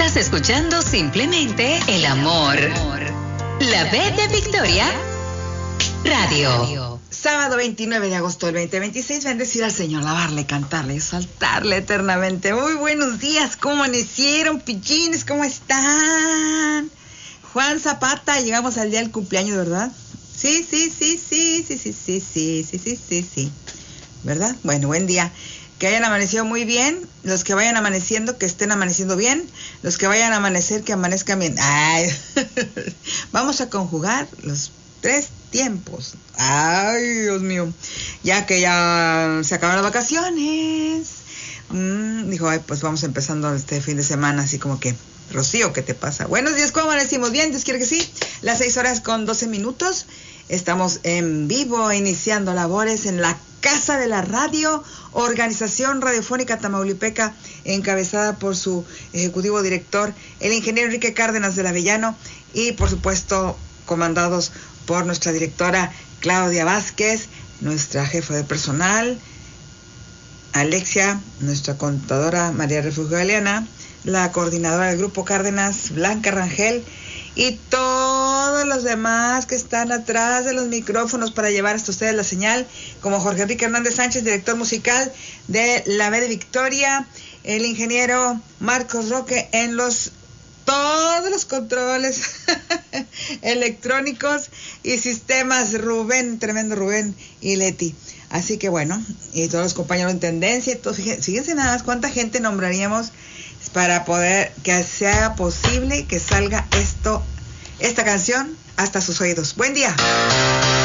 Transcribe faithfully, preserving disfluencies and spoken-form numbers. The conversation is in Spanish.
Estás escuchando simplemente el amor. La B de Victoria Radio. Sábado veintinueve de agosto del veinte veintiséis, bendecir al Señor, alabarle, cantarle, exaltarle eternamente. Muy buenos días, ¿cómo amanecieron, pichines? ¿Cómo están? Juan Zapata, llegamos al día del cumpleaños, ¿verdad? Sí, sí, sí, sí, sí, sí, sí, sí, sí, sí, sí, sí, ¿verdad? Bueno, buen día. Que hayan amanecido muy bien, los que vayan amaneciendo, que estén amaneciendo bien, los que vayan a amanecer, que amanezcan bien. Ay, vamos a conjugar los tres tiempos. Ay, Dios mío, ya que ya se acaban las vacaciones. Mm, dijo, ay, pues vamos empezando este fin de semana, así como que, Rocío, ¿qué te pasa? Buenos días, ¿cómo amanecimos? Bien, Dios quiere que sí. Las seis horas con doce minutos. Estamos en vivo, iniciando labores en la Casa de la Radio, Organización Radiofónica Tamaulipeca, encabezada por su ejecutivo director, el ingeniero Enrique Cárdenas del Avellano, y por supuesto comandados por nuestra directora Claudia Vázquez, nuestra jefa de personal, Alexia, nuestra contadora María Refugio Galeana, la coordinadora del Grupo Cárdenas, Blanca Rangel, y todos los demás que están atrás de los micrófonos para llevar hasta ustedes la señal, como Jorge Enrique Hernández Sánchez, director musical de la B de Victoria, el ingeniero Marcos Roque en los todos los controles electrónicos y sistemas, Rubén, tremendo Rubén y Leti. Así que bueno, y todos los compañeros en tendencia, todos, fíjense, fíjense nada más cuánta gente nombraríamos para poder que sea posible que salga esto, esta canción hasta sus oídos. Buen día.